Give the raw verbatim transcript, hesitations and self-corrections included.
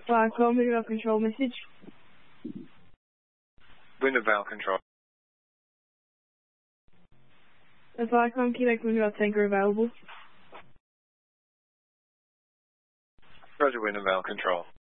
Viacom, Window Control message. Window valve control. Viacom, Quebec Window Tanker available. Roger, window valve control.